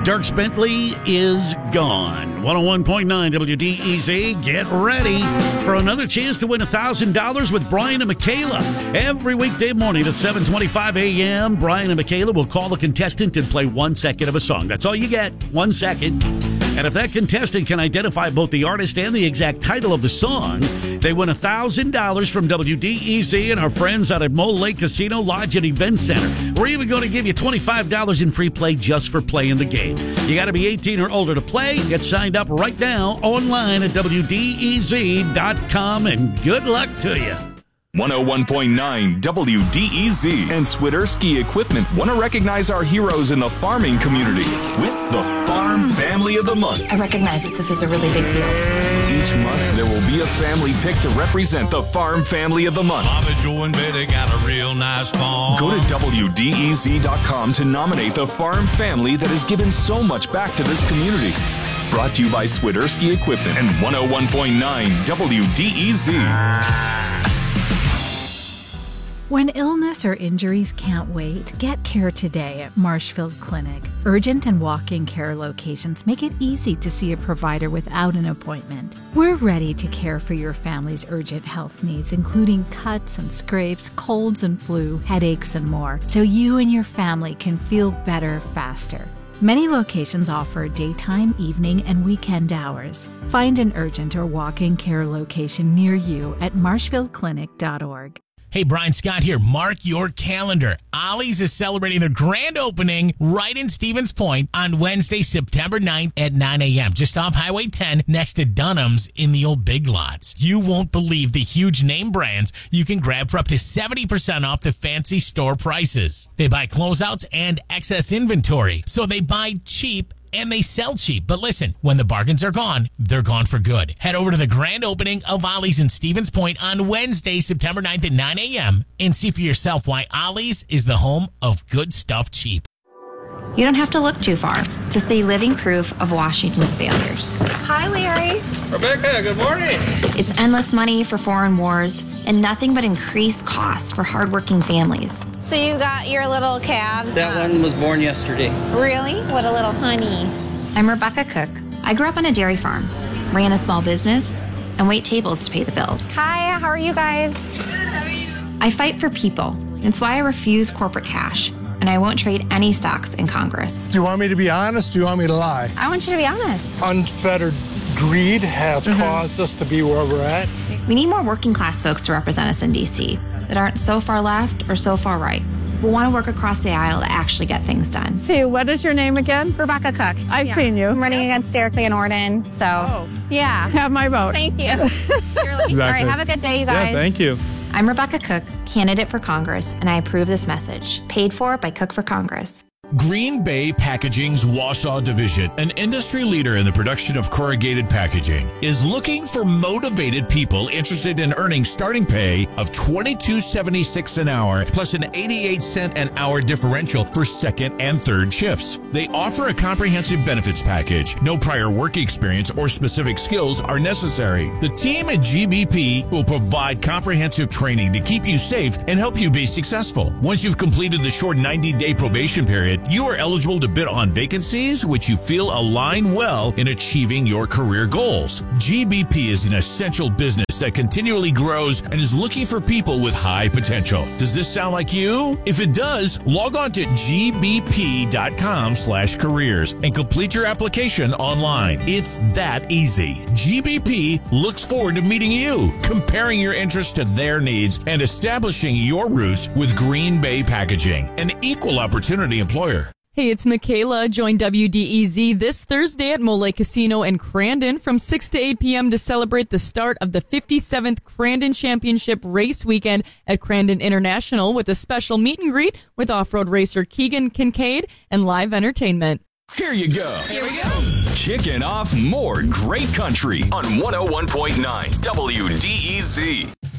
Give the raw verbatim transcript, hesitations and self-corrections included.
Dierks Bentley is gone. one oh one point nine W D E Z. Get ready for another chance to win one thousand dollars with Brian and Michaela. Every weekday morning at seven twenty-five a.m., Brian and Michaela will call the contestant and play one second of a song. That's all you get, one second. And if that contestant can identify both the artist and the exact title of the song, they win one thousand dollars from W D E Z and our friends out at Mole Lake Casino Lodge and Event Center. We're even going to give you twenty-five dollars in free play just for playing the game. You got to be eighteen or older to play. Get signed up right now online at W D E Z dot com, and good luck to you. one oh one point nine W D E Z and Swiderski Equipment want to recognize our heroes in the farming community with the Farm Family of the Month. I recognize that this is a really big deal. Each month, there will be a family pick to represent the Farm Family of the Month. Bobby, Joe, and Betty got a real nice farm. Go to W D E Z dot com to nominate the farm family that has given so much back to this community. Brought to you by Swiderski Equipment and one oh one point nine W D E Z. When illness or injuries can't wait, get care today at Marshfield Clinic. Urgent and walk-in care locations make it easy to see a provider without an appointment. We're ready to care for your family's urgent health needs, including cuts and scrapes, colds and flu, headaches, and more, so you and your family can feel better faster. Many locations offer daytime, evening, and weekend hours. Find an urgent or walk-in care location near you at marshfield clinic dot org. Hey, Brian Scott here. Mark your calendar. Ollie's is celebrating their grand opening right in Stevens Point on Wednesday, September ninth at nine a.m. just off Highway ten next to Dunham's in the old Big Lots. You won't believe the huge name brands you can grab for up to seventy percent off the fancy store prices. They buy closeouts and excess inventory, so they buy cheap and they sell cheap. But listen, when the bargains are gone, they're gone for good. Head over to the grand opening of Ollie's in Stevens Point on Wednesday, September ninth at nine a.m. and see for yourself why Ollie's is the home of good stuff cheap. You don't have to look too far to see living proof of Washington's failures. Hi, Larry. Rebecca, good morning. It's endless money for foreign wars and nothing but increased costs for hardworking families. So you got your little calves? That one was born yesterday. Really? What a little honey. I'm Rebecca Cook. I grew up on a dairy farm, ran a small business, and wait tables to pay the bills. Hi, how are you guys? I fight for people. It's why I refuse corporate cash, and I won't trade any stocks in Congress. Do you want me to be honest? Do you want me to lie? I want you to be honest. Unfettered greed has mm-hmm. caused us to be where we're at. We need more working class folks to represent us in D C that aren't so far left or so far right. We'll want to work across the aisle to actually get things done. See, what is your name again? Rebecca Cook. I've yeah. seen you. I'm running against Derek Van Orden, so oh. yeah. Have my vote. Thank you. Exactly. All right, have a good day, you guys. Yeah, thank you. I'm Rebecca Cook, candidate for Congress, and I approve this message. Paid for by Cook for Congress. Green Bay Packaging's Wausau division, an industry leader in the production of corrugated packaging, is looking for motivated people interested in earning starting pay of twenty-two seventy-six an hour plus an eighty-eight cent an hour differential for second and third shifts. They offer a comprehensive benefits package. No prior work experience or specific skills are necessary. The team at G B P will provide comprehensive training to keep you safe and help you be successful. Once you've completed the short ninety-day probation period, you are eligible to bid on vacancies which you feel align well in achieving your career goals. G B P is an essential business that continually grows and is looking for people with high potential. Does this sound like you? If it does, log on to G B P dot com slash careers and complete your application online. It's that easy. G B P looks forward to meeting you, comparing your interests to their needs, and establishing your roots with Green Bay Packaging, an equal opportunity employer. Hey, it's Michaela. Join W D E Z this Thursday at Mole Casino in Crandon from six to eight p.m. to celebrate the start of the fifty-seventh Crandon Championship Race Weekend at Crandon International with a special meet and greet with off-road racer Keegan Kincaid and live entertainment. Here you go. Here we go. Kicking off more great country on one oh one point nine W D E Z.